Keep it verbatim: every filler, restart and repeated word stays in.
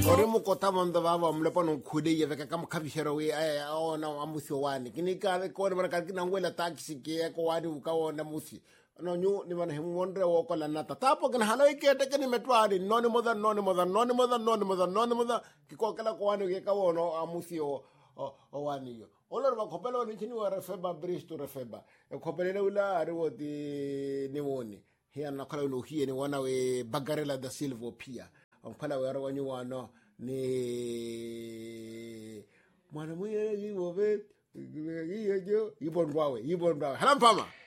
ore mo kota manda ba ba mle pano khude ye ka ka mkhabishero we a ona amusi wani kini ka ko ne bana ka kina ngwela taxi ke ko wani ka ona musi no nyu ni bana hemondre wo ko la nata tapo kana halo ikete kani metwani noni moda noni moda noni moda noni moda noni moda ki ko kala ko wani ke ka wono amusi o o wani yo olor ba khopelo ni chini wa refeba bristo refeba e khopelele ula ari woti ni woni hiya na kala no hiye ni wana we Bagarela da Silva pia onkhala we arwanyu wano ni mwana muye yiwo be yiyo yibondwawe yibondwawe hala mpama